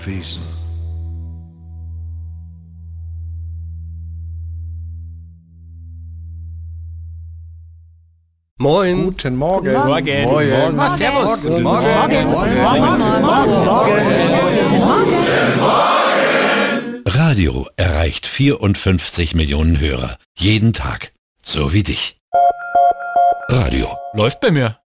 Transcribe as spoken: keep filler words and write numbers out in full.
gewesen. Moin. Guten Morgen. Guten Morgen. Morgen. Morgen. Morgen. Servus. Guten Morgen. Morgen. Radio erreicht vierundfünfzig Millionen Hörer. Jeden Tag. So wie dich. Radio. Läuft bei mir.